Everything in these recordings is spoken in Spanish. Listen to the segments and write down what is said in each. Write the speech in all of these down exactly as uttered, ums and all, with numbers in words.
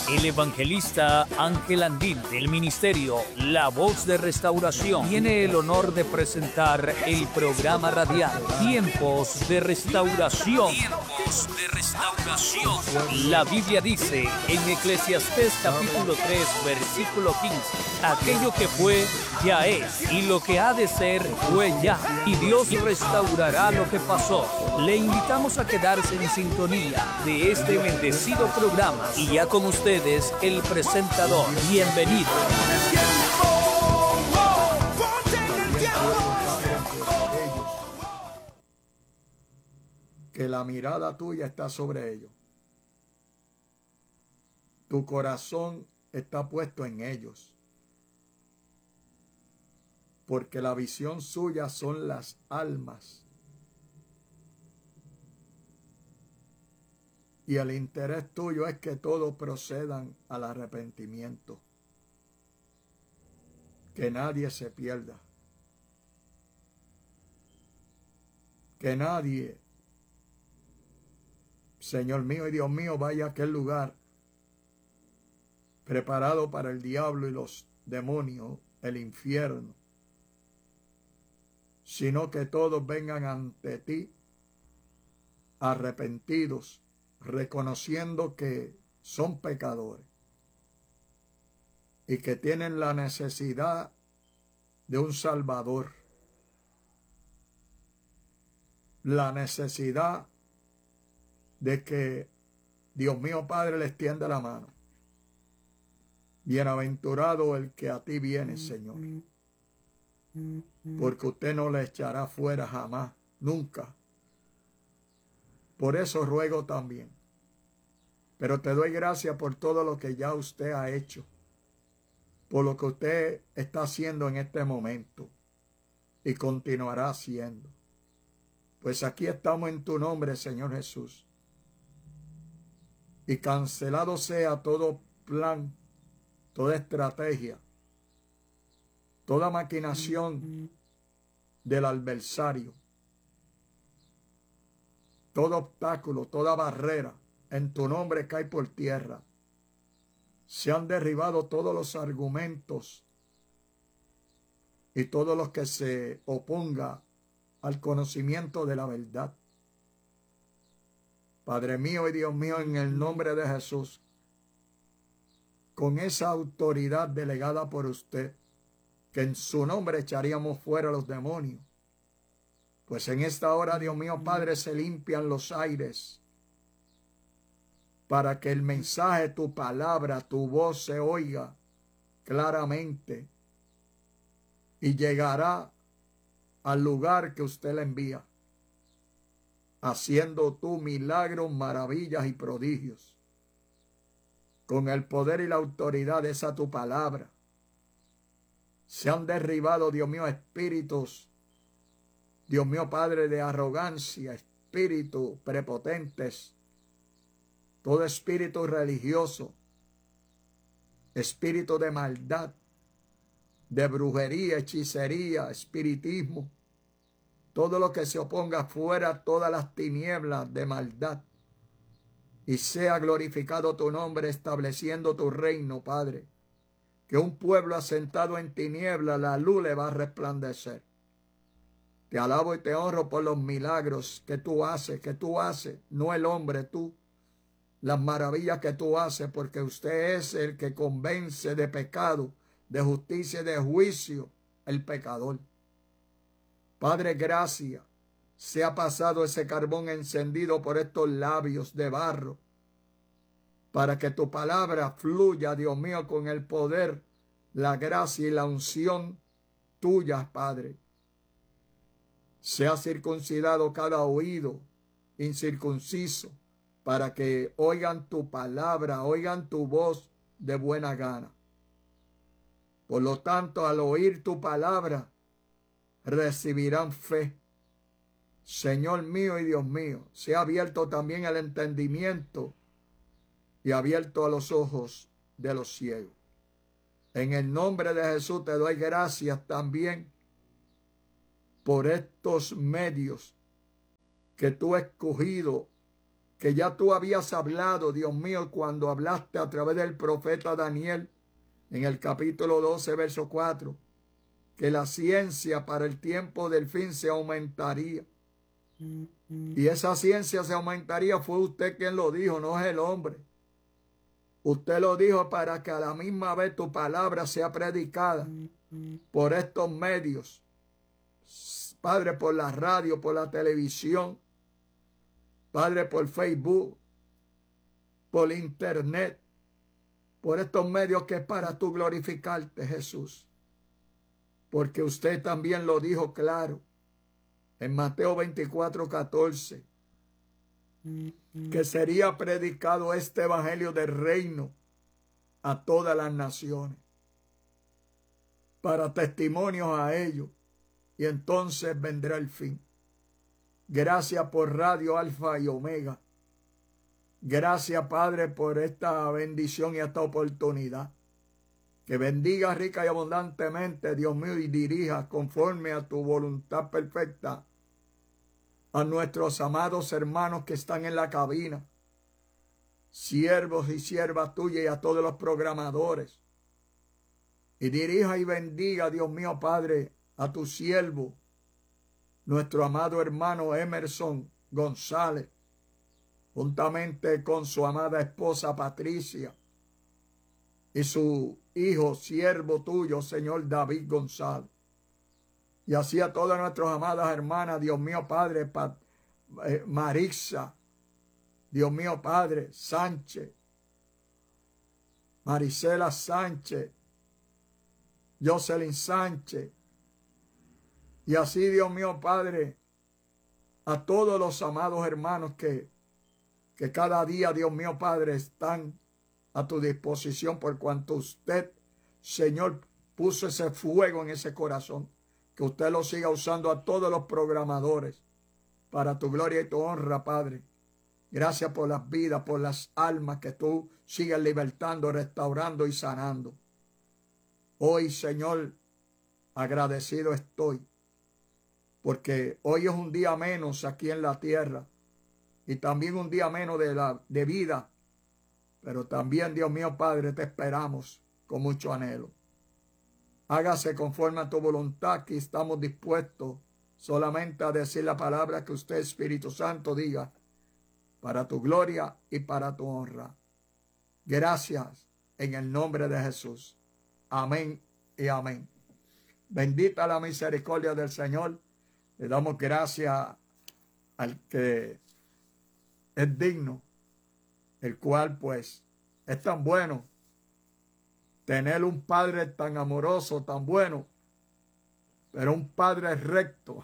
El evangelista Ángel Andín del ministerio La Voz de Restauración tiene el honor de presentar el programa radial Tiempos de Restauración. Tiempos de Restauración. La Biblia dice en Eclesiastés capítulo tres versículo quince: aquello que fue ya es, y lo que ha de ser fue ya, y Dios restaurará lo que pasó. Le invitamos a quedarse en sintonía de este bendecido programa, y ya con ustedes el presentador. Bienvenido. Que la mirada tuya está sobre ellos. Tu corazón está puesto en ellos. Porque la visión suya son las almas. Y el interés tuyo es que todos procedan al arrepentimiento. Que nadie se pierda. Que nadie, Señor mío y Dios mío, vaya a aquel lugar preparado para el diablo y los demonios, el infierno. Sino que todos vengan ante ti arrepentidos, reconociendo que son pecadores y que tienen la necesidad de un Salvador, la necesidad de que Dios mío Padre les tienda la mano. Bienaventurado el que a ti viene, Señor, porque usted no le echará fuera jamás, nunca. Por eso ruego también. Pero te doy gracias por todo lo que ya usted ha hecho, por lo que usted está haciendo en este momento y continuará haciendo. Pues aquí estamos en tu nombre, Señor Jesús. Y cancelado sea todo plan, toda estrategia, toda maquinación del adversario, todo obstáculo, toda barrera, en tu nombre cae por tierra. Se han derribado todos los argumentos y todos los que se oponga al conocimiento de la verdad. Padre mío y Dios mío, en el nombre de Jesús, con esa autoridad delegada por usted, que en su nombre echaríamos fuera los demonios, pues en esta hora, Dios mío Padre, se limpian los aires para que el mensaje, tu palabra, tu voz se oiga claramente y llegará al lugar que usted le envía, haciendo tú milagros, maravillas y prodigios, con el poder y la autoridad de esa tu palabra. Se han derribado, Dios mío, espíritus, Dios mío Padre, de arrogancia, espíritus prepotentes, todo espíritu religioso, espíritu de maldad, de brujería, hechicería, espiritismo, todo lo que se oponga fuera, todas las tinieblas de maldad, y sea glorificado tu nombre, estableciendo tu reino, Padre, que un pueblo asentado en tinieblas, la luz le va a resplandecer. Te alabo y te honro por los milagros que tú haces, que tú haces, no el hombre, tú. Las maravillas que tú haces, porque usted es el que convence de pecado, de justicia y de juicio el pecador. Padre, gracias. Se ha pasado ese carbón encendido por estos labios de barro, para que tu palabra fluya, Dios mío, con el poder, la gracia y la unción tuya, Padre. Se ha circuncidado cada oído incircunciso, para que oigan tu palabra, oigan tu voz de buena gana. Por lo tanto, al oír tu palabra, recibirán fe. Señor mío y Dios mío, se ha abierto también el entendimiento y abierto a los ojos de los ciegos. En el nombre de Jesús te doy gracias también por estos medios que tú has escogido que ya tú habías hablado, Dios mío, cuando hablaste a través del profeta Daniel en el capítulo doce, verso cuatro, que la ciencia para el tiempo del fin se aumentaría. Y esa ciencia se aumentaría, fue usted quien lo dijo, no es el hombre. Usted lo dijo para que a la misma vez tu palabra sea predicada por estos medios. Padre, por la radio, por la televisión. Padre, por Facebook, por internet, por estos medios que es para tú glorificarte, Jesús. Porque usted también lo dijo claro en Mateo veinticuatro, catorce, que sería predicado este evangelio del reino a todas las naciones, para testimonios a ellos, y entonces vendrá el fin. Gracias por Radio Alfa y Omega. Gracias, Padre, por esta bendición y esta oportunidad. Que bendiga rica y abundantemente, Dios mío, y dirija conforme a tu voluntad perfecta a nuestros amados hermanos que están en la cabina, siervos y siervas tuyas, y a todos los programadores. Y dirija y bendiga, Dios mío, Padre, a tu siervo, nuestro amado hermano Emerson González, juntamente con su amada esposa Patricia y su hijo, siervo tuyo, Señor David González. Y así a todas nuestras amadas hermanas, Dios mío, Padre, Pat, eh, Marisa, Dios mío, Padre, Sánchez, Marisela Sánchez, Jocelyn Sánchez. Y así, Dios mío, Padre, a todos los amados hermanos que, que cada día, Dios mío, Padre, están a tu disposición por cuanto usted, Señor, puso ese fuego en ese corazón. Que usted lo siga usando a todos los programadores para tu gloria y tu honra, Padre. Gracias por las vidas, por las almas que tú sigues libertando, restaurando y sanando. Hoy, Señor, agradecido estoy, porque hoy es un día menos aquí en la tierra y también un día menos de, la, de vida, pero también, Dios mío, Padre, te esperamos con mucho anhelo. Hágase conforme a tu voluntad, que estamos dispuestos solamente a decir la palabra que usted, Espíritu Santo, diga, para tu gloria y para tu honra. Gracias en el nombre de Jesús. Amén y amén. Bendita la misericordia del Señor. Le damos gracias al que es digno, el cual pues es tan bueno. Tener un padre tan amoroso, tan bueno, pero un padre recto.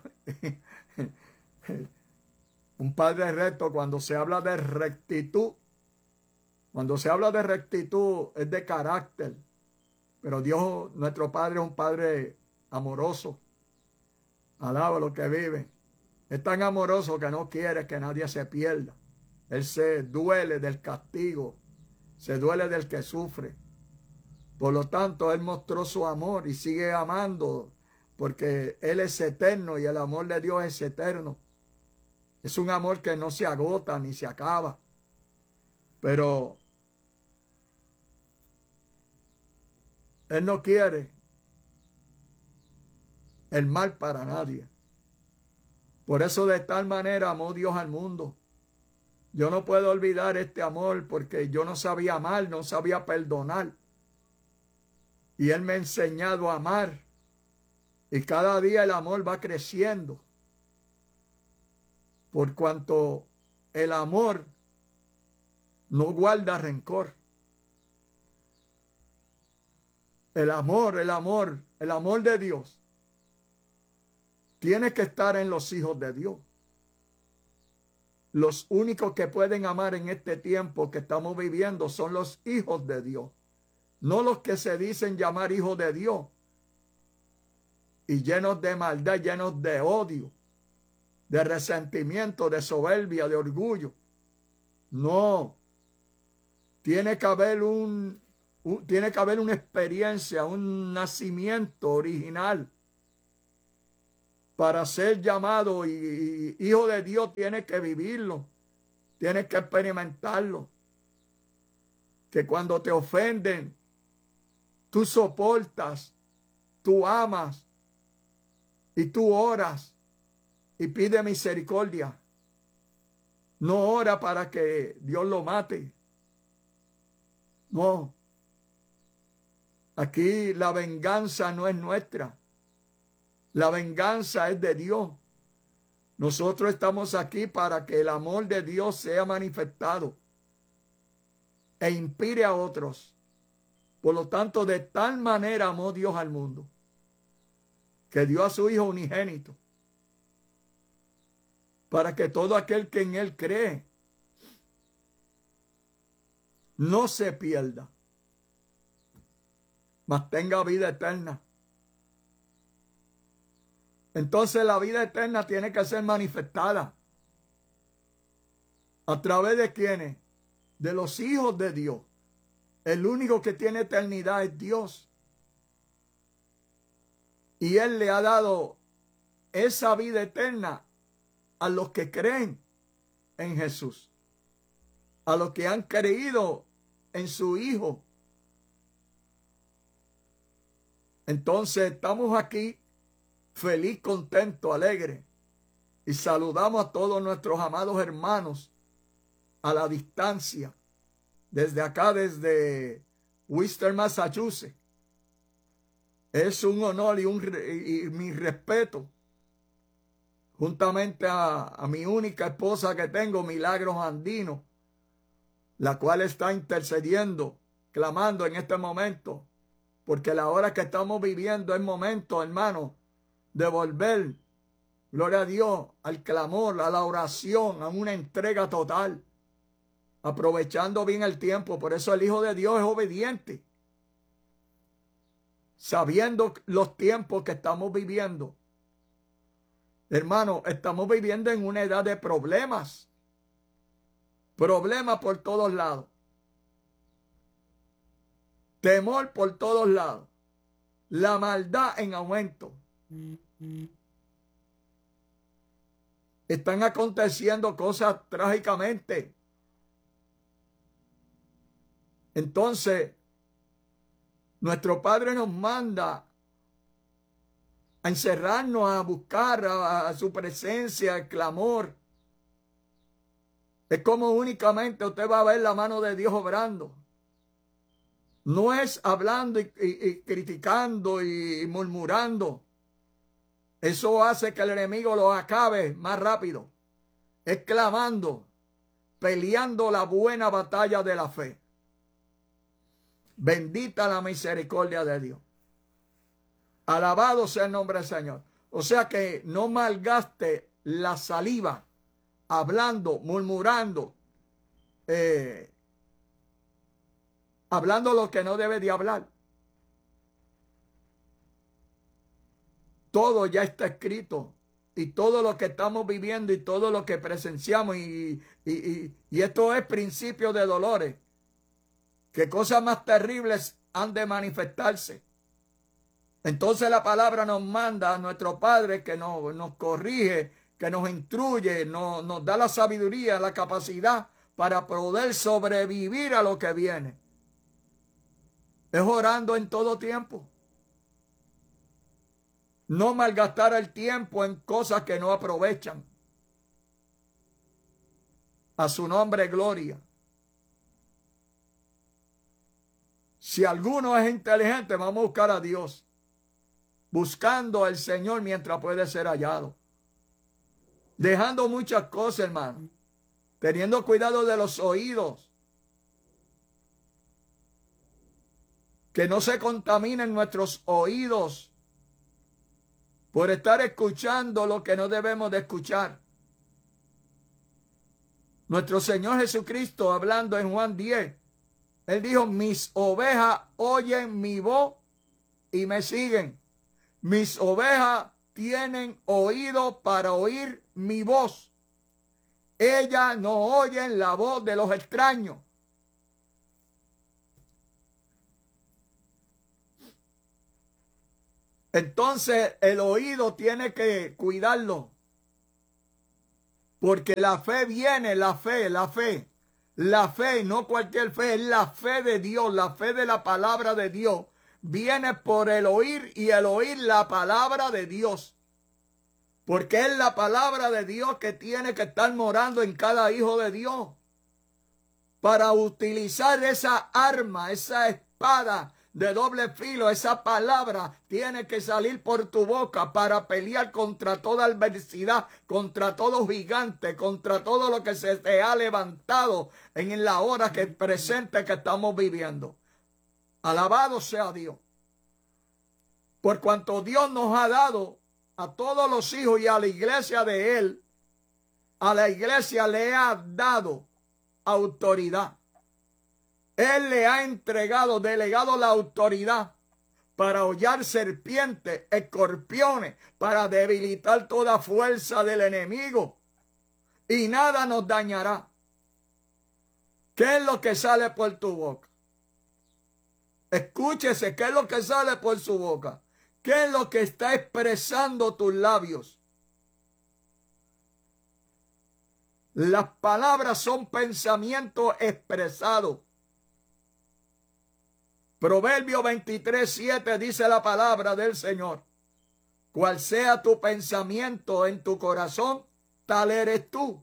Un padre recto, cuando se habla de rectitud, cuando se habla de rectitud es de carácter, pero Dios, nuestro Padre, es un Padre amoroso. Alaba lo que vive. Es tan amoroso que no quiere que nadie se pierda. Él se duele del castigo, se duele del que sufre. Por lo tanto, Él mostró su amor y sigue amando, porque Él es eterno y el amor de Dios es eterno. Es un amor que no se agota ni se acaba. Pero Él no quiere el mal para nadie. Por eso de tal manera amó Dios al mundo. Yo no puedo olvidar este amor porque yo no sabía amar, no sabía perdonar. Y Él me ha enseñado a amar. Y cada día el amor va creciendo. Por cuanto el amor no guarda rencor. El amor, el amor, el amor de Dios tiene que estar en los hijos de Dios. Los únicos que pueden amar en este tiempo que estamos viviendo son los hijos de Dios. No los que se dicen llamar hijos de Dios y llenos de maldad, llenos de odio, de resentimiento, de soberbia, de orgullo. No. Tiene que haber un, un tiene que haber una experiencia, un nacimiento original. Para ser llamado y, y hijo de Dios tiene que vivirlo. tienes que experimentarlo. Que cuando te ofenden, tú soportas, tú amas y tú oras y pides misericordia. No ora para que Dios lo mate. No. Aquí la venganza no es nuestra. La venganza es de Dios. Nosotros estamos aquí para que el amor de Dios sea manifestado e inspire a otros. Por lo tanto, de tal manera amó Dios al mundo, que dio a su Hijo unigénito, para que todo aquel que en Él cree no se pierda, mas tenga vida eterna. Entonces la vida eterna tiene que ser manifestada. ¿A través de quiénes? De los hijos de Dios. El único que tiene eternidad es Dios. Y Él le ha dado esa vida eterna a los que creen en Jesús, a los que han creído en su Hijo. Entonces estamos aquí feliz, contento, alegre, y saludamos a todos nuestros amados hermanos a la distancia, desde acá, desde Worcester, Massachusetts. Es un honor y, un, y, y mi respeto, juntamente a, a mi única esposa que tengo, Milagros Andino, la cual está intercediendo, clamando en este momento, porque la hora que estamos viviendo es momento, hermano, de volver, gloria a Dios, al clamor, a la oración, a una entrega total, aprovechando bien el tiempo. Por eso el Hijo de Dios es obediente, sabiendo los tiempos que estamos viviendo. Hermano, estamos viviendo en una edad de problemas, problemas por todos lados, temor por todos lados, la maldad en aumento. Están aconteciendo cosas trágicamente. Entonces, nuestro Padre nos manda a encerrarnos, a buscar a, a su presencia, el clamor. Es como únicamente usted va a ver la mano de Dios obrando. No es hablando y, y, y criticando y, y murmurando. Eso hace que el enemigo lo acabe más rápido. Es clamando, peleando la buena batalla de la fe. Bendita la misericordia de Dios. Alabado sea el nombre del Señor. O sea que no malgaste la saliva hablando, murmurando, eh, hablando lo que no debe de hablar. Todo ya está escrito, y todo lo que estamos viviendo y todo lo que presenciamos, y, y, y, y esto es principio de dolores, que cosas más terribles han de manifestarse. Entonces la palabra nos manda a nuestro Padre que nos, nos corrige, que nos instruye, nos, nos da la sabiduría, la capacidad para poder sobrevivir a lo que viene. Es orando en todo tiempo. No malgastar el tiempo en cosas que no aprovechan. A su nombre, gloria. Si alguno es inteligente, vamos a buscar a Dios. Buscando al Señor mientras puede ser hallado. Dejando muchas cosas, hermano. Teniendo cuidado de los oídos. Que no se contaminen nuestros oídos por estar escuchando lo que no debemos de escuchar. Nuestro Señor Jesucristo, hablando en Juan diez, Él dijo: mis ovejas oyen mi voz y me siguen. Mis ovejas tienen oído para oír mi voz. Ellas no oyen la voz de los extraños. Entonces el oído tiene que cuidarlo. Porque la fe viene, la fe, la fe. La fe, no cualquier fe, es la fe de Dios, la fe de la palabra de Dios. Viene por el oír y el oír la palabra de Dios. Porque es la palabra de Dios que tiene que estar morando en cada hijo de Dios. Para utilizar esa arma, esa espada de doble filo, esa palabra tiene que salir por tu boca para pelear contra toda adversidad, contra todo gigante, contra todo lo que se te ha levantado en la hora que presente que estamos viviendo. Alabado sea Dios. Por cuanto Dios nos ha dado a todos los hijos y a la iglesia de Él, a la iglesia le ha dado autoridad. Él le ha entregado, delegado la autoridad para hollar serpientes, escorpiones, para debilitar toda fuerza del enemigo. Y nada nos dañará. ¿Qué es lo que sale por tu boca? Escúchese, ¿qué es lo que sale por su boca? ¿Qué es lo que está expresando tus labios? Las palabras son pensamientos expresados. Proverbio veintitrés, siete dice la palabra del Señor. Cual sea tu pensamiento en tu corazón, tal eres tú.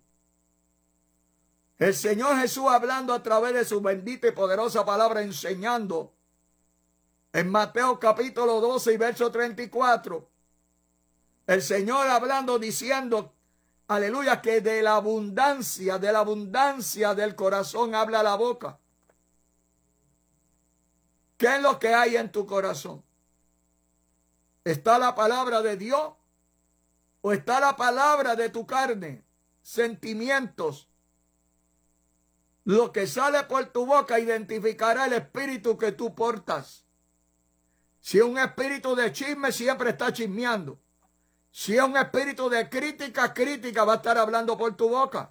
El Señor Jesús hablando a través de su bendita y poderosa palabra, enseñando en Mateo capítulo doce y verso treinta y cuatro. El Señor hablando diciendo, aleluya, que de la abundancia, de la abundancia del corazón habla la boca. ¿Qué es lo que hay en tu corazón? ¿Está la palabra de Dios? ¿O está la palabra de tu carne? Sentimientos. Lo que sale por tu boca identificará el espíritu que tú portas. Si es un espíritu de chisme, siempre está chismeando. Si es un espíritu de crítica, crítica va a estar hablando por tu boca.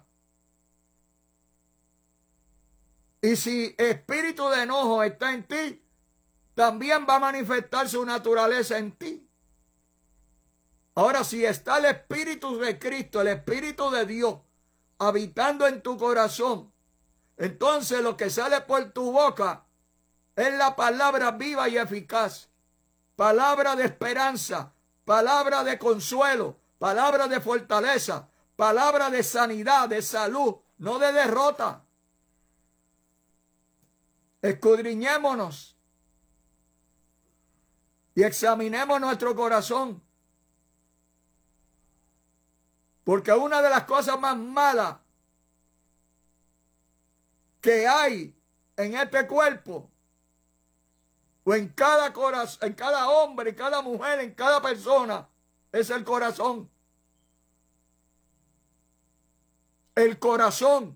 Y si espíritu de enojo está en ti, también va a manifestar su naturaleza en ti. Ahora, si está el Espíritu de Cristo, el Espíritu de Dios, habitando en tu corazón, entonces lo que sale por tu boca es la palabra viva y eficaz. Palabra de esperanza, palabra de consuelo, palabra de fortaleza, palabra de sanidad, de salud, no de derrota. Escudriñémonos y examinemos nuestro corazón. Porque una de las cosas más malas que hay en este cuerpo, o en cada corazón, en cada hombre, en cada mujer, en cada persona, es el corazón. El corazón.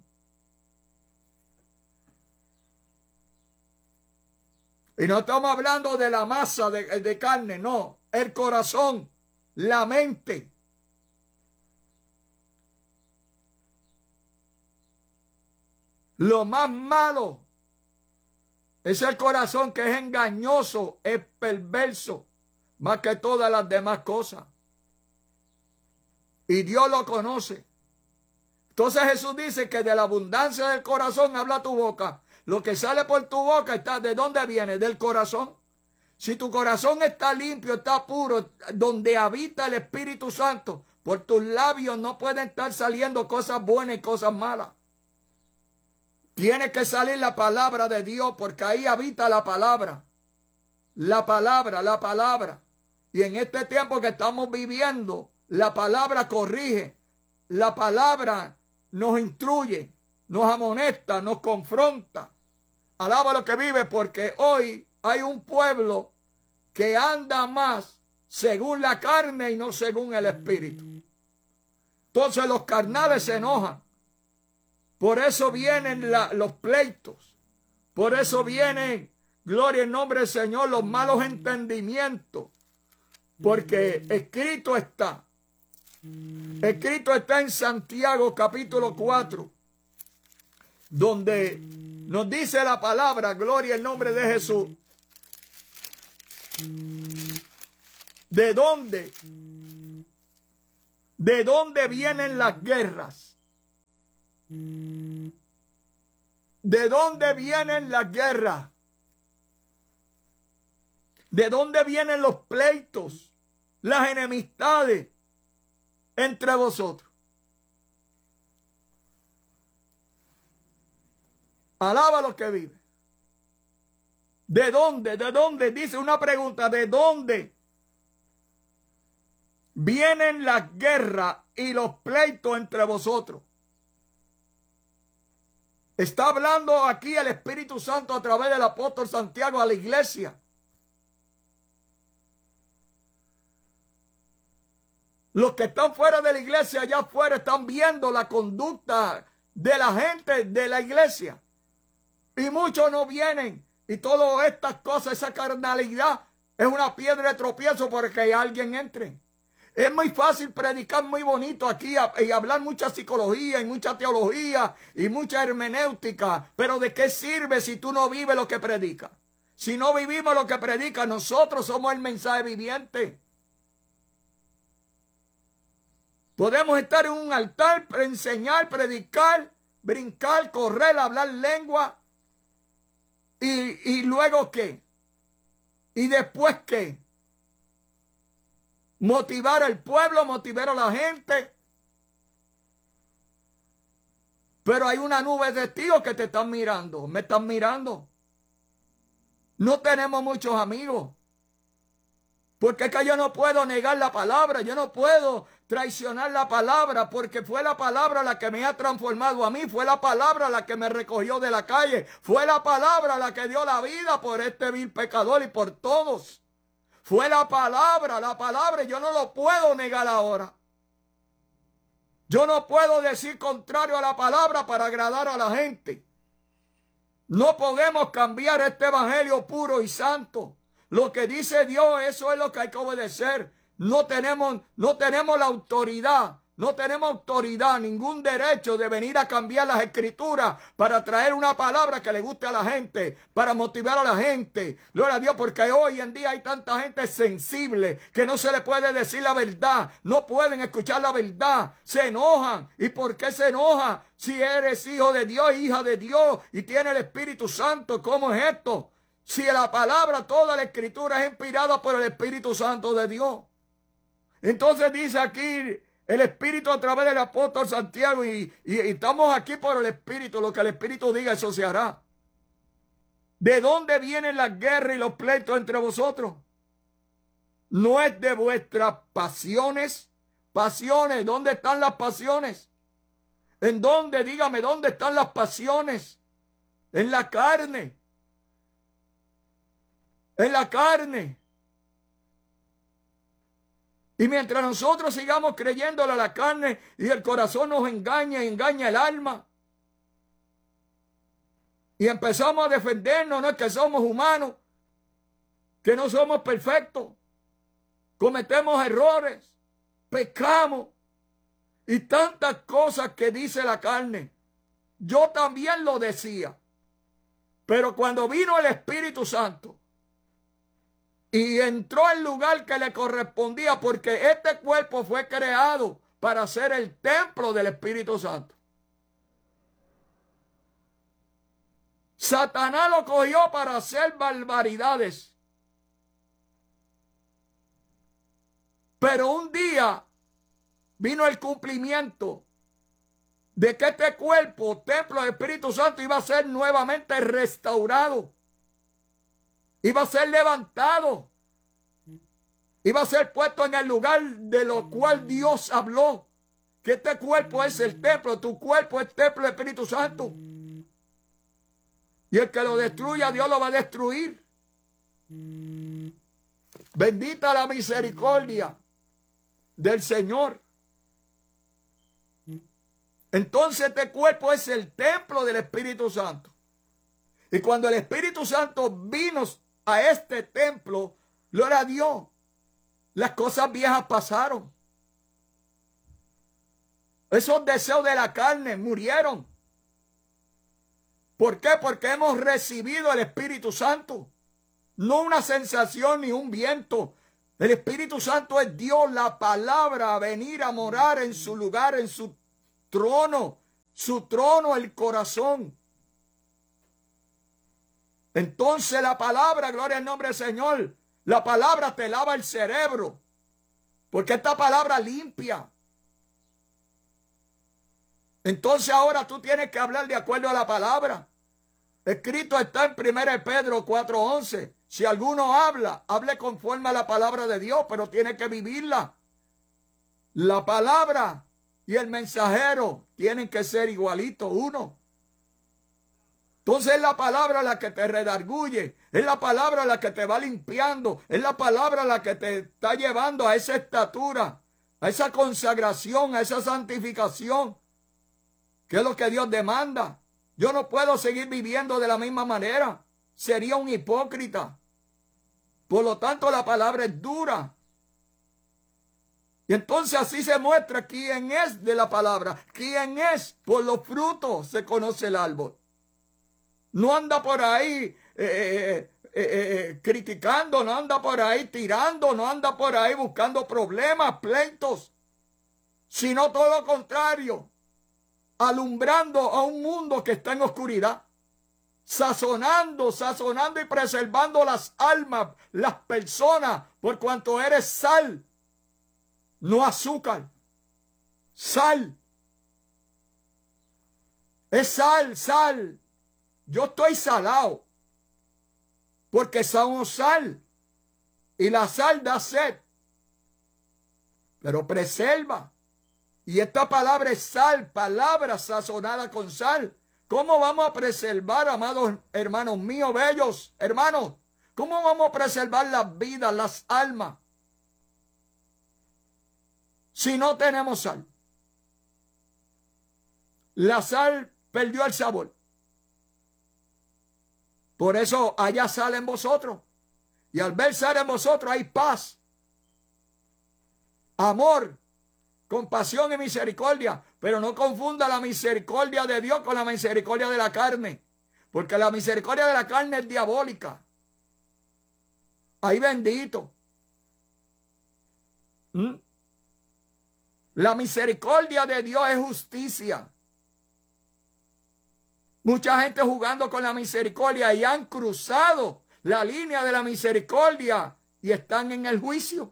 Y no estamos hablando de la masa de, de carne, no. El corazón, la mente. Lo más malo es el corazón, que es engañoso, es perverso, más que todas las demás cosas. Y Dios lo conoce. Entonces Jesús dice que de la abundancia del corazón habla tu boca. Lo que sale por tu boca está, ¿de dónde viene? Del corazón. Si tu corazón está limpio, está puro, donde habita el Espíritu Santo, por tus labios no pueden estar saliendo cosas buenas y cosas malas. Tiene que salir la palabra de Dios, porque ahí habita la palabra. La palabra, la palabra. Y en este tiempo que estamos viviendo, la palabra corrige. La palabra nos instruye, nos amonesta, nos confronta. Alaba lo que vive, porque hoy hay un pueblo que anda más según la carne y no según el espíritu. Entonces los carnales se enojan. Por eso vienen la, los pleitos. Por eso vienen, gloria en nombre del Señor, los malos entendimientos. Porque escrito está. Escrito está en Santiago capítulo cuatro. Donde nos dice la palabra, gloria en nombre de Jesús. ¿De dónde? ¿De dónde vienen las guerras? ¿De dónde vienen las guerras? ¿De dónde vienen los pleitos, las enemistades entre vosotros? Alaba lo que vive. ¿De dónde? ¿De dónde? Dice una pregunta. ¿De dónde vienen las guerras y los pleitos entre vosotros? Está hablando aquí el Espíritu Santo a través del apóstol Santiago a la iglesia. Los que están fuera de la iglesia, allá afuera, están viendo la conducta de la gente de la iglesia. Y muchos no vienen. Y todas estas cosas, esa carnalidad, es una piedra de tropiezo porque alguien entre. Es muy fácil predicar muy bonito aquí y hablar mucha psicología y mucha teología y mucha hermenéutica. Pero ¿de qué sirve si tú no vives lo que predicas? Si no vivimos lo que predica, nosotros somos el mensaje viviente. Podemos estar en un altar, enseñar, predicar, brincar, correr, hablar lengua. ¿Y, y luego qué? ¿Y después qué? Motivar al pueblo, motivar a la gente. Pero hay una nube de testigos que te están mirando, me están mirando. No tenemos muchos amigos. Porque es que yo no puedo negar la palabra, yo no puedo traicionar la palabra, porque fue la palabra la que me ha transformado a mí, fue la palabra la que me recogió de la calle, fue la palabra la que dio la vida por este vil pecador y por todos. Fue la palabra, la palabra, y yo no lo puedo negar ahora. Yo no puedo decir contrario a la palabra para agradar a la gente. No podemos cambiar este evangelio puro y santo. Lo que dice Dios, eso es lo que hay que obedecer. No tenemos, no tenemos la autoridad, no tenemos autoridad, ningún derecho de venir a cambiar las escrituras para traer una palabra que le guste a la gente, para motivar a la gente. Gloria a Dios, porque hoy en día hay tanta gente sensible que no se le puede decir la verdad, no pueden escuchar la verdad, se enojan. ¿Y por qué se enojan? Si eres hijo de Dios, hija de Dios y tiene el Espíritu Santo, ¿cómo es esto? Si la palabra, toda la escritura es inspirada por el Espíritu Santo de Dios. Entonces dice aquí el Espíritu a través del apóstol Santiago y, y, y estamos aquí por el Espíritu. Lo que el Espíritu diga, eso se hará. ¿De dónde vienen las guerras y los pleitos entre vosotros? ¿No es de vuestras pasiones? Pasiones, ¿dónde están las pasiones? ¿En dónde? Dígame, ¿dónde están las pasiones? En la carne. En la carne. Y mientras nosotros sigamos creyéndole a la carne y el corazón nos engaña y engaña el alma, y empezamos a defendernos, no es que somos humanos, que no somos perfectos, cometemos errores, pecamos y tantas cosas que dice la carne. Yo también lo decía, pero cuando vino el Espíritu Santo y entró al lugar que le correspondía, porque este cuerpo fue creado para ser el templo del Espíritu Santo. Satanás lo cogió para hacer barbaridades. Pero un día vino el cumplimiento de que este cuerpo, templo del Espíritu Santo, iba a ser nuevamente restaurado. Iba a ser levantado. Iba a ser puesto en el lugar de lo cual Dios habló. Que este cuerpo es el templo. Tu cuerpo es templo del Espíritu Santo. Y el que lo destruya, Dios lo va a destruir. Bendita la misericordia del Señor. Entonces este cuerpo es el templo del Espíritu Santo. Y cuando el Espíritu Santo vino a este templo, gloria a Dios, las cosas viejas pasaron. Esos deseos de la carne murieron. ¿Por qué? Porque hemos recibido el Espíritu Santo. No una sensación ni un viento. El Espíritu Santo es Dios, la palabra, a venir a morar en su lugar, en su trono, su trono el corazón. Entonces la palabra, gloria al nombre del Señor, la palabra te lava el cerebro, porque esta palabra limpia. Entonces ahora tú tienes que hablar de acuerdo a la palabra. Escrito está en primera de Pedro cuatro once. Si alguno habla, hable conforme a la palabra de Dios, pero tiene que vivirla. La palabra y el mensajero tienen que ser igualitos, uno. Entonces es la palabra la que te redarguye, es la palabra la que te va limpiando, es la palabra la que te está llevando a esa estatura, a esa consagración, a esa santificación, que es lo que Dios demanda. Yo no puedo seguir viviendo de la misma manera. Sería un hipócrita. Por lo tanto, la palabra es dura. Y entonces así se muestra quién es de la palabra. Quién es. Por los frutos se conoce el árbol. No anda por ahí eh, eh, eh, eh, criticando, no anda por ahí tirando, no anda por ahí buscando problemas, pleitos, sino todo lo contrario. Alumbrando a un mundo que está en oscuridad, sazonando, sazonando y preservando las almas, las personas, por cuanto eres sal, no azúcar, sal, es sal, sal. Yo estoy salado, porque somos sal, y la sal da sed, pero preserva. Y esta palabra es sal, palabra sazonada con sal. ¿Cómo vamos a preservar, amados hermanos míos, bellos hermanos? ¿Cómo vamos a preservar las vidas, las almas, si no tenemos sal? La sal perdió el sabor. Por eso allá sal en vosotros. Y al ver sal en vosotros hay paz, amor, compasión y misericordia. Pero no confunda la misericordia de Dios con la misericordia de la carne, porque la misericordia de la carne es diabólica. Ay, bendito. ¿Mm? La misericordia de Dios es justicia. Mucha gente jugando con la misericordia y han cruzado la línea de la misericordia y están en el juicio.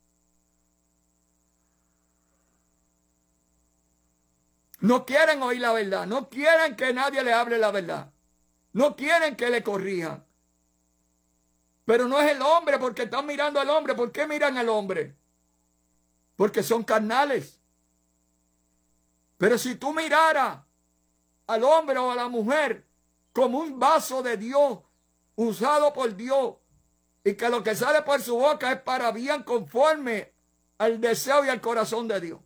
No quieren oír la verdad, no quieren que nadie le hable la verdad, no quieren que le corrijan. Pero no es el hombre, porque están mirando al hombre. ¿Por qué miran al hombre? Porque son carnales. Pero si tú miraras al hombre o a la mujer como un vaso de Dios, usado por Dios, y que lo que sale por su boca es para bien conforme al deseo y al corazón de Dios.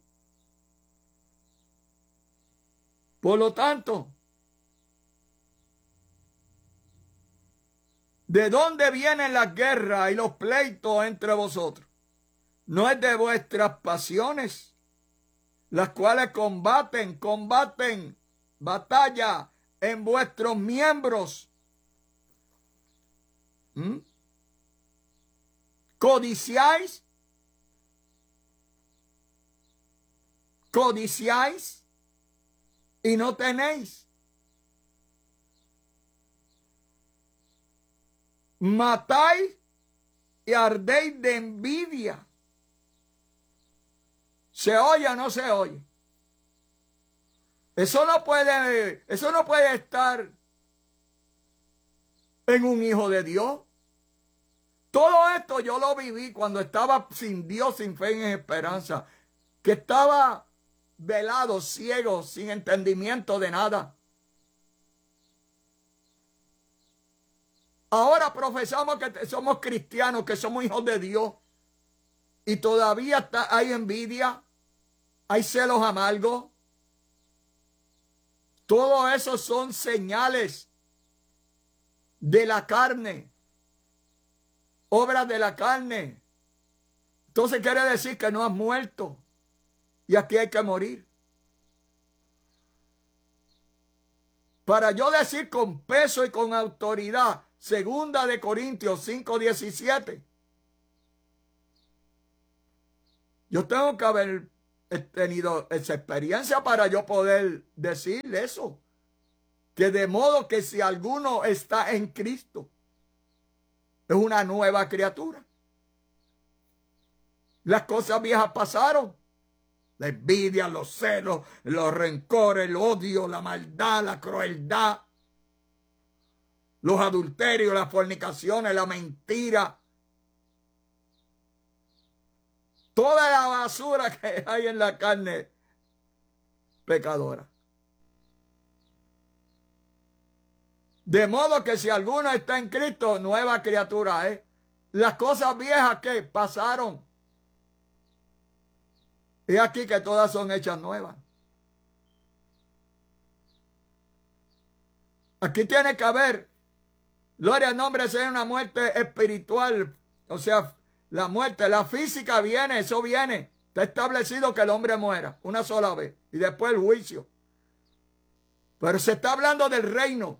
Por lo tanto, ¿de dónde vienen las guerras y los pleitos entre vosotros? No es de vuestras pasiones, las cuales combaten, combaten batalla en vuestros miembros. ¿Mm? ¿Codiciáis? ¿Codiciáis? Y no tenéis. Matáis y ardéis de envidia. ¿Se oye o no se oye? Eso no puede, eso no puede estar en un hijo de Dios. Todo esto yo lo viví cuando estaba sin Dios, sin fe y esperanza, que estaba velado, ciego, sin entendimiento de nada. Ahora profesamos que somos cristianos, que somos hijos de Dios, y todavía está, hay envidia, hay celos amargos. Todo eso son señales de la carne, obras de la carne. Entonces quiere decir que no has muerto. Y aquí hay que morir. Para yo decir con peso y con autoridad, segunda de Corintios cinco diecisiete, yo tengo que haber he tenido esa experiencia para yo poder decir eso. Que de modo que si alguno está en Cristo, es una nueva criatura. Las cosas viejas pasaron. La envidia, los celos, los rencores, el odio, la maldad, la crueldad, los adulterios, las fornicaciones, la mentira. Toda la basura que hay en la carne pecadora. De modo que si alguno está en Cristo, nueva criatura es. ¿eh? Las cosas viejas que pasaron. Y aquí que todas son hechas nuevas. Aquí tiene que haber, gloria al nombre, sea una muerte espiritual. O sea, la muerte, la física viene, eso viene. Está establecido que el hombre muera una sola vez. Y después el juicio. Pero se está hablando del reino.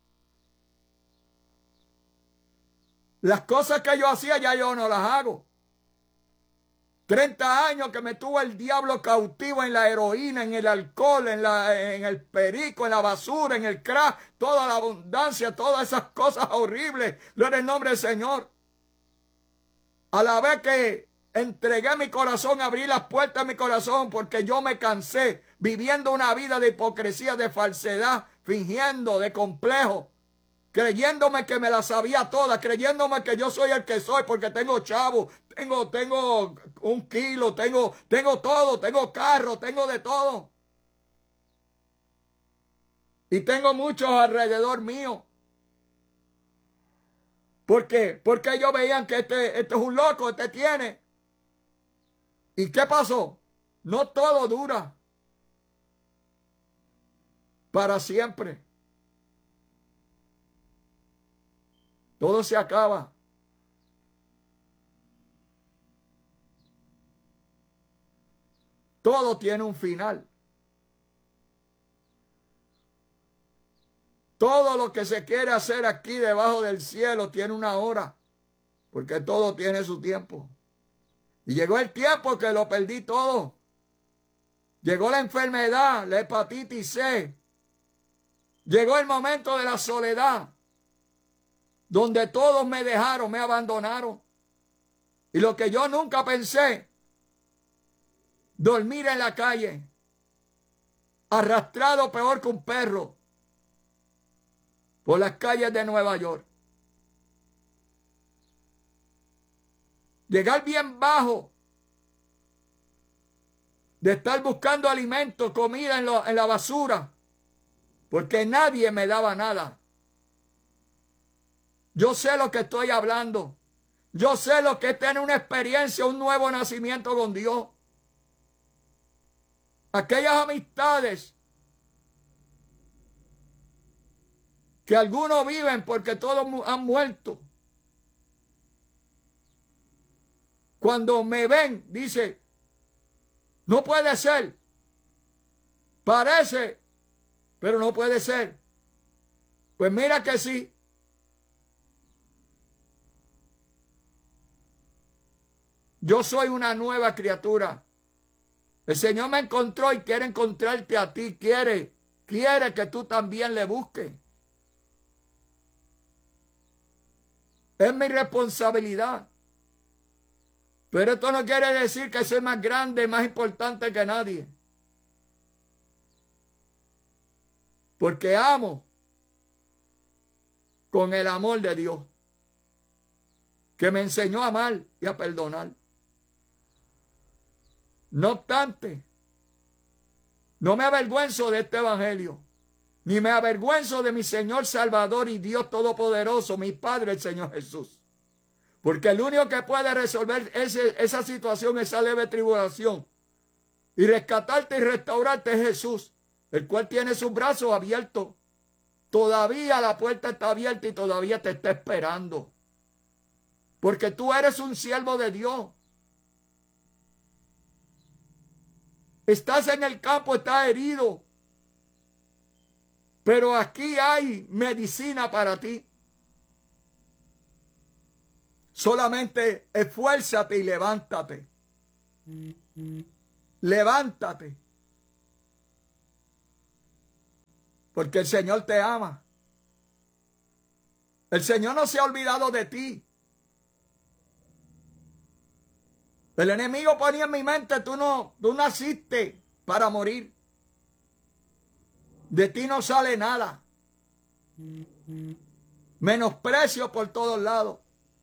Las cosas que yo hacía ya yo no las hago. treinta años que me tuvo el diablo cautivo en la heroína, en el alcohol, en, la, en el perico, en la basura, en el crack, toda la abundancia, todas esas cosas horribles. Gloria al nombre del Señor. A la vez que entregué mi corazón, abrí las puertas de mi corazón porque yo me cansé viviendo una vida de hipocresía, de falsedad, fingiendo, de complejo. Creyéndome que me la sabía toda, creyéndome que yo soy el que soy porque tengo chavo, tengo, tengo un kilo, tengo, tengo todo, tengo carro, tengo de todo. Y tengo muchos alrededor mío. ¿Por qué? Porque ellos veían que este, este es un loco, este tiene. ¿Y qué pasó? No todo dura para siempre. Todo se acaba. Todo tiene un final. Todo lo que se quiere hacer aquí debajo del cielo tiene una hora. Porque todo tiene su tiempo. Y llegó el tiempo que lo perdí todo. Llegó la enfermedad, la hepatitis C. Llegó el momento de la soledad. Donde todos me dejaron, me abandonaron. Y lo que yo nunca pensé, dormir en la calle, arrastrado peor que un perro, por las calles de Nueva York. Llegar bien bajo, de estar buscando alimento, comida en, lo, en la basura, porque nadie me daba nada. Yo sé lo que estoy hablando. Yo sé lo que es tener una experiencia, un nuevo nacimiento con Dios. Aquellas amistades que algunos viven porque todos han muerto. Cuando me ven, dice, no puede ser. Parece, pero no puede ser. Pues mira que sí. Yo soy una nueva criatura. El Señor me encontró y quiere encontrarte a ti. Quiere, quiere que tú también le busques. Es mi responsabilidad. Pero esto no quiere decir que soy más grande, más importante que nadie. Porque amo con el amor de Dios, que me enseñó a amar y a perdonar. No obstante, no me avergüenzo de este evangelio, ni me avergüenzo de mi Señor Salvador y Dios Todopoderoso, mi Padre, el Señor Jesús. Porque el único que puede resolver ese, esa situación, esa leve tribulación, y rescatarte y restaurarte es Jesús, el cual tiene sus brazos abiertos. Todavía la puerta está abierta y todavía te está esperando. Porque tú eres un siervo de Dios. Estás en el campo, estás herido. Pero aquí hay medicina para ti. Solamente esfuérzate y levántate. levántate. Porque el Señor te ama. El Señor no se ha olvidado de ti. El enemigo ponía en mi mente, tú no, tú naciste para morir. De ti no sale nada. Menosprecio por todos lados.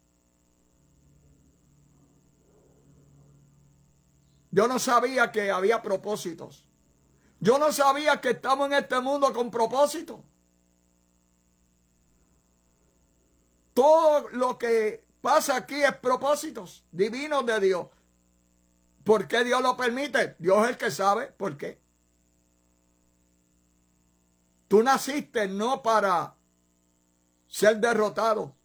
Yo no sabía que había propósitos. Yo no sabía que estamos en este mundo con propósito. Todo lo que pasa aquí es propósitos divinos de Dios. ¿Por qué Dios lo permite? Dios es el que sabe por qué. Tú naciste no para ser derrotado.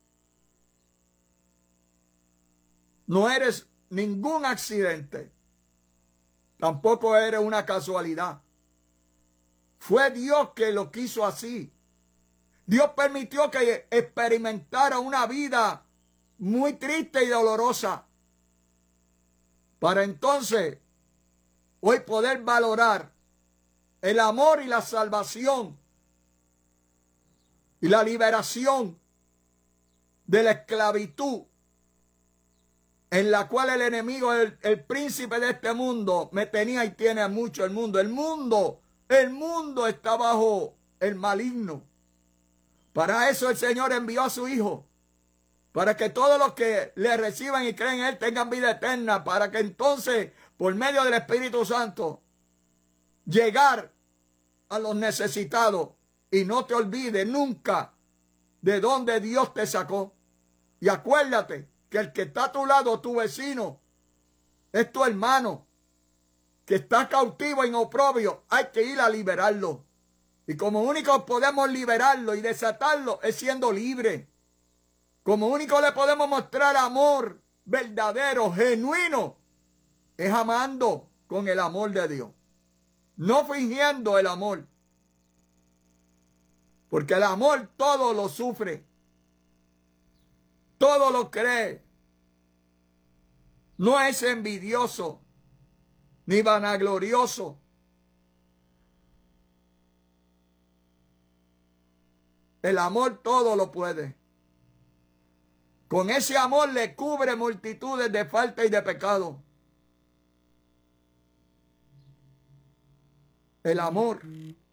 No eres ningún accidente. Tampoco eres una casualidad. Fue Dios que lo quiso así. Dios permitió que experimentara una vida muy triste y dolorosa, para entonces hoy poder valorar el amor y la salvación y la liberación de la esclavitud en la cual el enemigo, el, el príncipe de este mundo, me tenía y tiene mucho el mundo. El mundo, el mundo está bajo el maligno. Para eso el Señor envió a su Hijo, para que todos los que le reciban y creen en Él tengan vida eterna, para que entonces, por medio del Espíritu Santo, llegar a los necesitados. Y no te olvides nunca de dónde Dios te sacó. Y acuérdate que el que está a tu lado, tu vecino, es tu hermano, que está cautivo en oprobio. Hay que ir a liberarlo. Y como único podemos liberarlo y desatarlo es siendo libre. Como único le podemos mostrar amor verdadero, genuino, es amando con el amor de Dios. No fingiendo el amor. Porque el amor todo lo sufre. Todo lo cree. No es envidioso ni vanaglorioso. El amor todo lo puede. Con ese amor le cubre multitudes de falta y de pecado. El amor